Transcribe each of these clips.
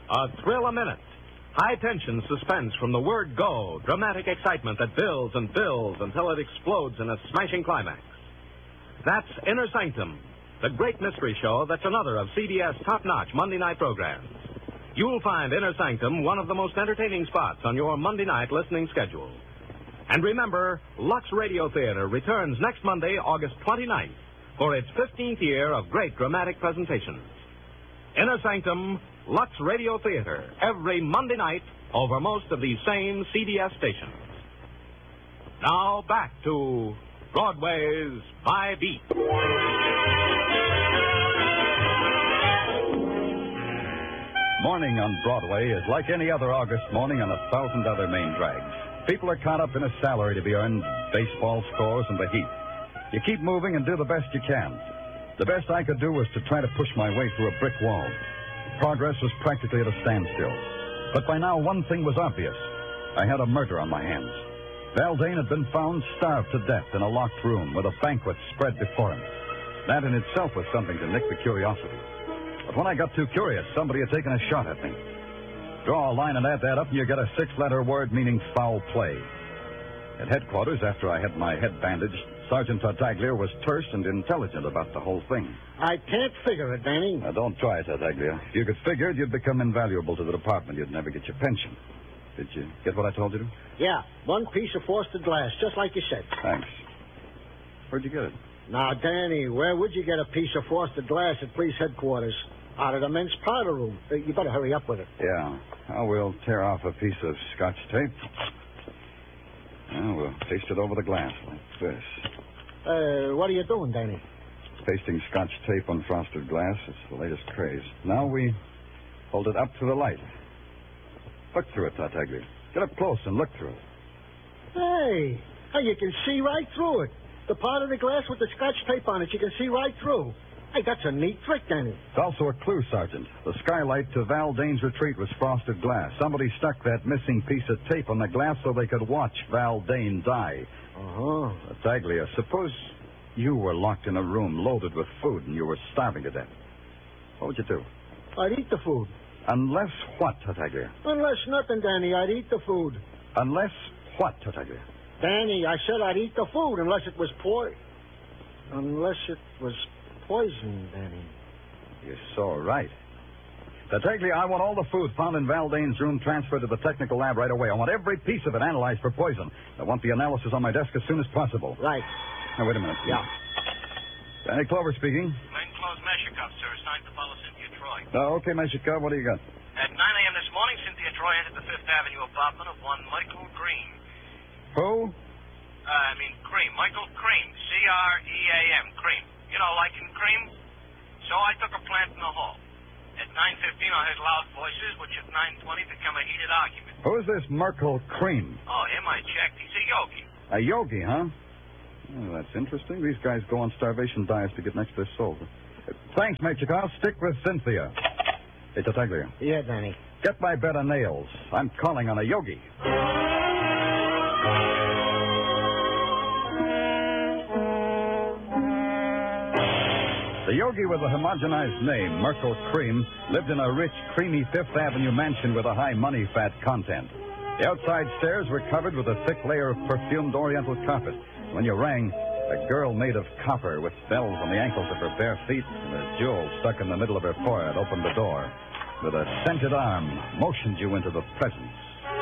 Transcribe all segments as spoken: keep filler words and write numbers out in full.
A thrill a minute. High-tension suspense from the word go. Dramatic excitement that builds and builds until it explodes in a smashing climax. That's Inner Sanctum, the great mystery show that's another of C B S top-notch Monday night programs. You'll find Inner Sanctum one of the most entertaining spots on your Monday night listening schedule. And remember, Lux Radio Theater returns next Monday, August twenty-ninth, for its fifteenth year of great dramatic presentations. Inner Sanctum, Lux Radio Theater, every Monday night over most of these same C B S stations. Now back to Broadway's My Beat. Morning on Broadway is like any other August morning on a thousand other main drags. People are caught up in a salary to be earned, baseball scores, and the heat. You keep moving and do the best you can. The best I could do was to try to push my way through a brick wall. Progress was practically at a standstill. But by now, one thing was obvious. I had a murder on my hands. Valdane had been found starved to death in a locked room with a banquet spread before him. That in itself was something to nick the curiosity. But when I got too curious, somebody had taken a shot at me. Draw a line and add that up, and you get a six-letter word meaning foul play. At headquarters, after I had my head bandaged, Sergeant Tartaglia was terse and intelligent about the whole thing. I can't figure it, Danny. Now, don't try it, Tartaglia. If you could figure it, you'd become invaluable to the department. You'd never get your pension. Did you get what I told you to? Yeah, one piece of frosted glass, just like you said. Thanks. Where'd you get it? Now, Danny, where would you get a piece of frosted glass at police headquarters? Out of the men's powder room. Uh, you better hurry up with it. Yeah. I will tear off a piece of scotch tape. Well, we'll paste it over the glass like this. Uh, what are you doing, Danny? Pasting scotch tape on frosted glass. It's the latest craze. Now we hold it up to the light. Look through it, Tartaglia. Get up close and look through it. Hey, hey, you can see right through it. The part of the glass with the scotch tape on it, you can see right through. Hey, that's a neat trick, Danny. It's also a clue, Sergeant. The skylight to Valdane's retreat was frosted glass. Somebody stuck that missing piece of tape on the glass so they could watch Valdane die. Uh-huh. Tartaglia, suppose you were locked in a room loaded with food and you were starving to death. What would you do? I'd eat the food. Unless what, Tartaglia? Unless nothing, Danny. I'd eat the food. Unless what, Tartaglia? Danny, I said I'd eat the food unless it was poison. Unless it was poison, Danny. You're so right. Tartaglia, I want all the food found in Valdane's room transferred to the technical lab right away. I want every piece of it analyzed for poison. I want the analysis on my desk as soon as possible. Right. Now, wait a minute. Yeah. Danny Clover speaking. Plainclothes Meshikov, sir. Assigned to follow Cynthia Troy. Oh, okay, Meshikov. What do you got? At nine a.m. this morning, Cynthia Troy entered the Fifth Avenue apartment of one Michael Green. Who? Uh, I mean, Cream. Michael Cream. C R E A M. Cream. You know, like in cream. So I took a plant in the hall. At nine fifteen, I heard loud voices, which at nine twenty become a heated argument. Who's this Merkel Cream? Oh, him I checked. He's a yogi. A yogi, huh? Oh, that's interesting. These guys go on starvation diets to get next to their soul. Uh, thanks, Mechikov. Stick with Cynthia. Hey, Tartaglia. Yeah, Danny. Get my bed of nails. I'm calling on a yogi. The yogi with a homogenized name, Merkel Cream, lived in a rich, creamy Fifth Avenue mansion with a high money-fat content. The outside stairs were covered with a thick layer of perfumed oriental carpet. When you rang, a girl made of copper with bells on the ankles of her bare feet and a jewel stuck in the middle of her forehead opened the door. With a scented arm, motioned you into the presence.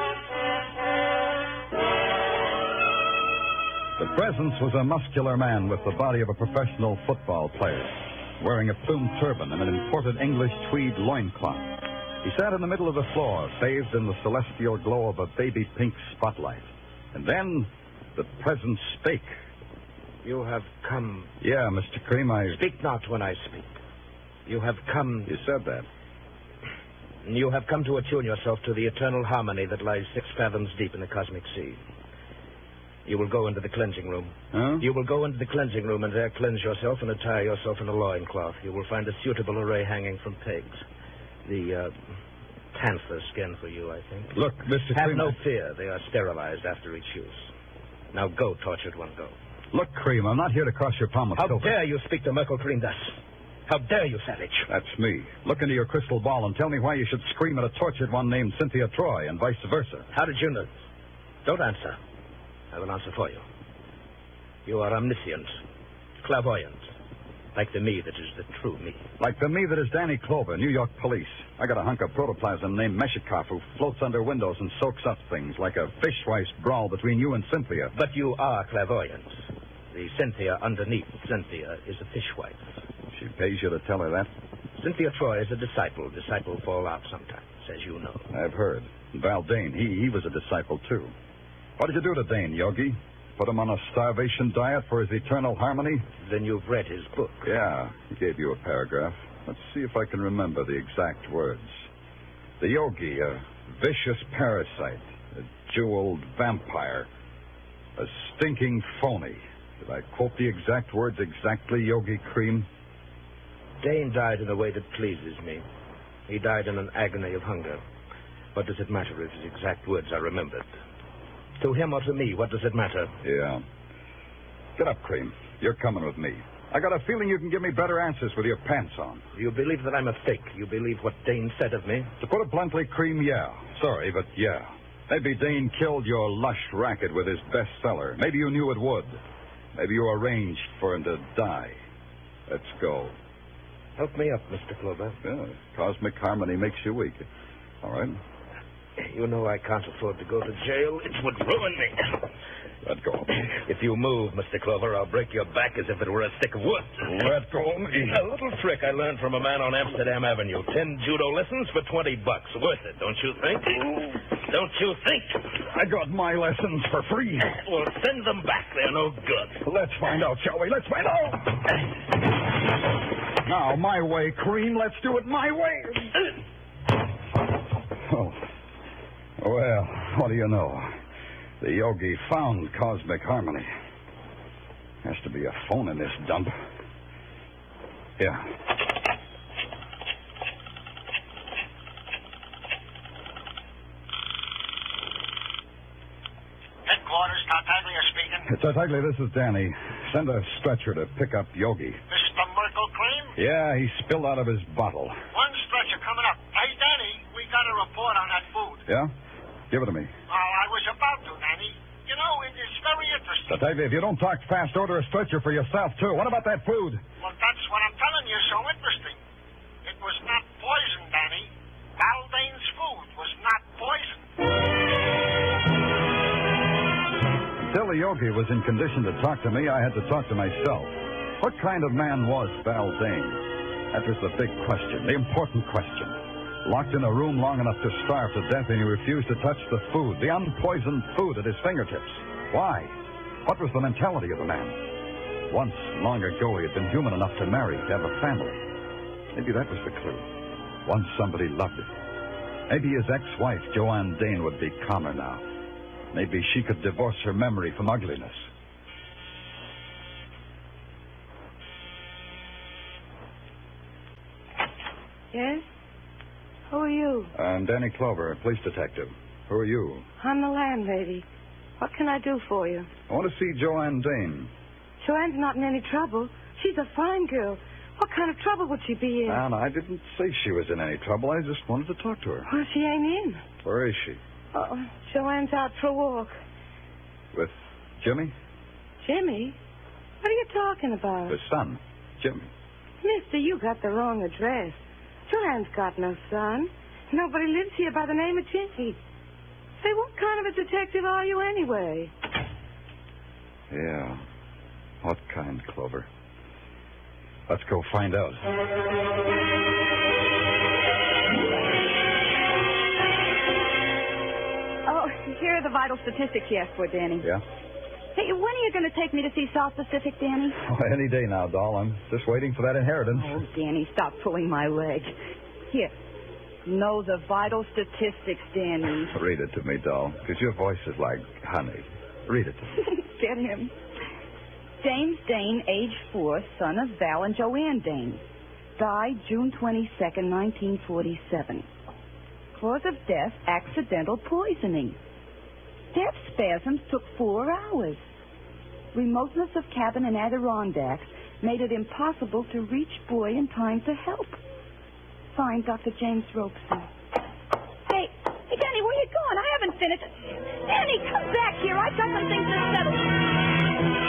The presence was a muscular man with the body of a professional football player, wearing a plumed turban and an imported English tweed loincloth. He sat in the middle of the floor, bathed in the celestial glow of a baby pink spotlight. And then the presence spake. You have come. Yeah, Mister Cream, I... Speak not when I speak. You have come... You said that. You have come to attune yourself to the eternal harmony that lies six fathoms deep in the cosmic sea. You will go into the cleansing room. Huh? You will go into the cleansing room and there cleanse yourself and attire yourself in a loincloth. You will find a suitable array hanging from pegs. The, uh, panther skin for you, I think. Look, Mister Have Cream... no fear. They are sterilized after each use. Now go, tortured one, go. Look, Cream, I'm not here to cross your palm with How silver. dare you speak to Merkel Cream thus? How dare you, savage? That's me. Look into your crystal ball and tell me why you should scream at a tortured one named Cynthia Troy and vice versa. How did you know? Don't answer. I will answer for you. You are omniscient, clairvoyant, like the me that is the true me. Like the me that is Danny Clover, New York police. I got a hunk of protoplasm named Meshikov who floats under windows and soaks up things like a fishwife's brawl between you and Cynthia. But you are clairvoyant. The Cynthia underneath Cynthia is a fishwife. She pays you to tell her that? Cynthia Troy is a disciple. Disciple fall out sometimes, as you know. I've heard. Val Dane, he, he was a disciple, too. What did you do to Dane, Yogi? Put him on a starvation diet for his eternal harmony? Then you've read his book. Yeah, he gave you a paragraph. Let's see if I can remember the exact words. The Yogi, a vicious parasite, a jeweled vampire, a stinking phony. Did I quote the exact words exactly, Yogi Cream? Dane died in a way that pleases me. He died in an agony of hunger. What does it matter if his exact words are remembered? To him or to me, what does it matter? Yeah. Get up, Cream. You're coming with me. I got a feeling you can give me better answers with your pants on. You believe that I'm a fake? You believe what Dane said of me? To put it bluntly, Cream, yeah. Sorry, but yeah. Maybe Dane killed your lush racket with his bestseller. Maybe you knew it would. Maybe you arranged for him to die. Let's go. Help me up, Mister Clover. Yeah, cosmic harmony makes you weak. All right. You know I can't afford to go to jail. It would ruin me. Let go. If you move, Mister Clover, I'll break your back as if it were a stick of wood. Let go me. A little trick I learned from a man on Amsterdam Avenue. Ten judo lessons for twenty bucks. Worth it, don't you think? Don't you think? I got my lessons for free. Well, send them back. They're no good. Let's find out, shall we? Let's find out. Now, my way, Cream. Let's do it my way. Oh. Well, what do you know? The Yogi found cosmic harmony. Has to be a phone in this dump. Yeah. Headquarters, Tartaglia speaking. Tartaglia, this is Danny. Send a stretcher to pick up Yogi. This is the Merkel Cream? Yeah, he spilled out of his bottle. One stretcher coming up. Hey, Danny, we got a report on that food. Yeah? Give it to me. Oh, I was about to, Danny. You know, it is very interesting. Tartaglia, if you don't talk fast, order a stretcher for yourself, too. What about that food? Well, that's what I'm telling you, so interesting. It was not poison, Danny. Baldane's food was not poison. Until the Yogi was in condition to talk to me, I had to talk to myself. What kind of man was Baldane? That was the big question, the important question. Locked in a room long enough to starve to death, and he refused to touch the food, the unpoisoned food at his fingertips. Why? What was the mentality of the man? Once, long ago, he had been human enough to marry, to have a family. Maybe that was the clue. Once somebody loved him. Maybe his ex-wife, Joanne Dane, would be calmer now. Maybe she could divorce her memory from ugliness. Yes? Who are you? I'm Danny Clover, police detective. Who are you? I'm the landlady. What can I do for you? I want to see Joanne Dane. Joanne's not in any trouble. She's a fine girl. What kind of trouble would she be in? Anna, I didn't say she was in any trouble. I just wanted to talk to her. Well, she ain't in. Where is she? Oh, Joanne's out for a walk. With Jimmy? Jimmy? What are you talking about? His son, Jimmy. Mister, you got the wrong address. Joanne's got no son. Nobody lives here by the name of Jimmy. Say, what kind of a detective are you anyway? Yeah. What kind, Clover? Let's go find out. Oh, here are the vital statistics you asked for, Danny. Yeah? Hey, when are you going to take me to see South Pacific, Danny? Oh, any day now, doll. I'm just waiting for that inheritance. Oh, Danny, stop pulling my leg. Here. Know the vital statistics, Danny. Read it to me, doll, because your voice is like honey. Read it to me. Get him. James Dane, age four, son of Val and Joanne Dane. Died June twenty-second, nineteen forty-seven. Cause of death, accidental poisoning. Death spasms took four hours. Remoteness of cabin in Adirondacks, made it impossible to reach Boy in time to help. Signed, Doctor James Robeson. Hey, hey, Danny, where you going? I haven't finished. Danny, come back here. I've got some things to settle.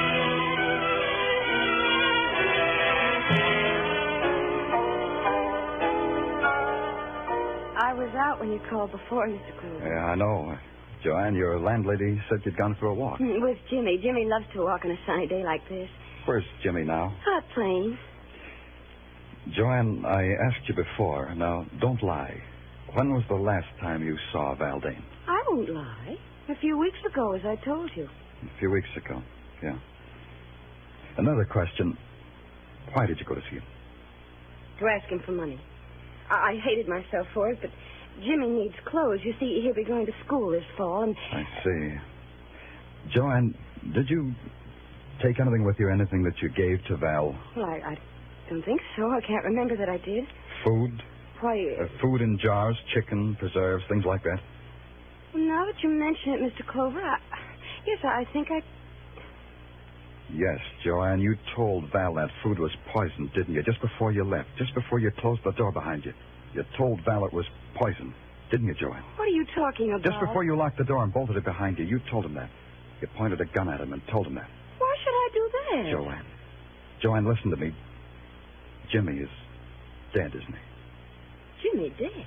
I was out when you called before, Mister Clover. Yeah, I know. Joanne, your landlady said you'd gone for a walk. Mm, With Jimmy. Jimmy loves to walk on a sunny day like this. Where's Jimmy now? Out playing. Joanne, I asked you before. Now, don't lie. When was the last time you saw Valdane? I won't lie. A few weeks ago, as I told you. A few weeks ago, yeah. Another question. Why did you go to see him? To ask him for money. I, I hated myself for it, but Jimmy needs clothes. You see, he'll be going to school this fall, and... I see. Joanne, did you take anything with you, anything that you gave to Val? Well, I, I don't think so. I can't remember that I did. Food? Why... Uh, food in jars, chicken, preserves, things like that? Well, now that you mention it, Mister Clover, I... Yes, I think I... Yes, Joanne, you told Val that food was poisoned, didn't you? Just before you left, just before you closed the door behind you. You told Val it was poison, didn't you, Joanne? What are you talking about? Just before you locked the door and bolted it behind you, you told him that. You pointed a gun at him and told him that. Why should I do that? Joanne. Joanne, listen to me. Jimmy is dead, isn't he? Jimmy dead?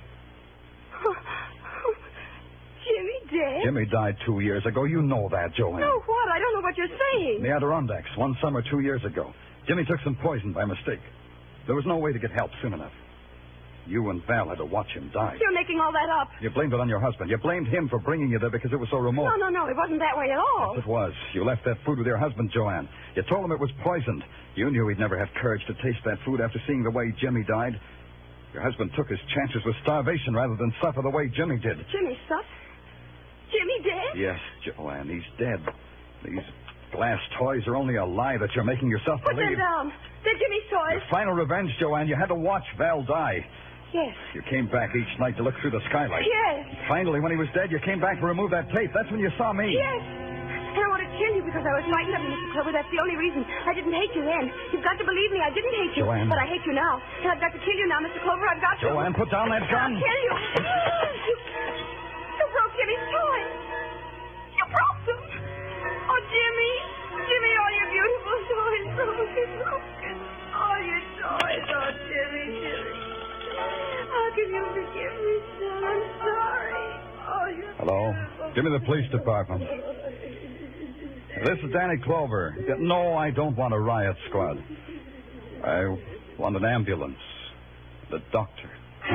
Jimmy dead? Jimmy died two years ago. You know that, Joanne. No, what? I don't know what you're saying. In the Adirondacks, one summer two years ago. Jimmy took some poison by mistake. There was no way to get help soon enough. You and Val had to watch him die. You're making all that up. You blamed it on your husband. You blamed him for bringing you there because it was so remote. No, no, no. It wasn't that way at all. Yes, it was. You left that food with your husband, Joanne. You told him it was poisoned. You knew he'd never have courage to taste that food after seeing the way Jimmy died. Your husband took his chances with starvation rather than suffer the way Jimmy did. Jimmy suffered? Jimmy dead? Yes, Joanne, he's dead. These glass toys are only a lie that you're making yourself Put believe. them down. They're Jimmy's toys. Your final revenge, Joanne. You had to watch Val die. Yes. You came back each night to look through the skylight. Yes. Finally, when he was dead, you came back to remove that tape. That's when you saw me. Yes. And I want to kill you because I was frightened of you, Mister Clover. That's the only reason. I didn't hate you then. You've got to believe me. I didn't hate you. Joanne. But I hate you now. And I've got to kill you now, Mister Clover. I've got to. Joanne, put down that gun. I'll kill you. you. You broke Jimmy's toys. You broke them. Oh, Jimmy. Jimmy, all your beautiful toys broken, broken. All your toys. Oh, Jimmy, Jimmy. How can you forgive me, son? I'm sorry. Oh, you're Hello? beautiful. Give me the police department. This is Danny Clover. No, I don't want a riot squad. I want an ambulance. The doctor.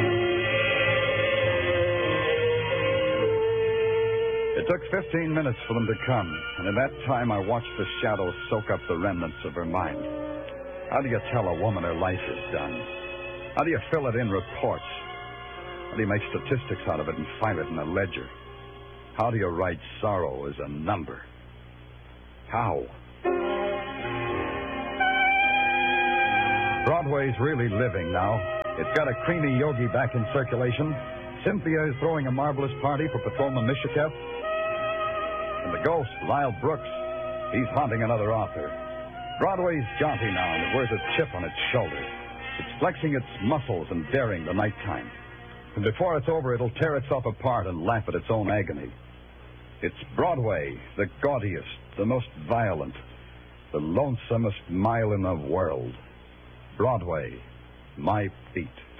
It took fifteen minutes for them to come, and in that time I watched the shadows soak up the remnants of her mind. How do you tell a woman her life is done? How do you fill it in reports? How do you make statistics out of it and file it in a ledger? How do you write sorrow as a number? How? Broadway's really living now. It's got a creamy yogi back in circulation. Cynthia is throwing a marvelous party for Patrolman Mishikev. And the ghost, Lyle Brooks, he's haunting another author. Broadway's jaunty now, and it wears a chip on its shoulder. It's flexing its muscles and daring the nighttime. And before it's over, it'll tear itself apart and laugh at its own agony. It's Broadway, the gaudiest, the most violent, the lonesomest mile in the world. Broadway, my feet.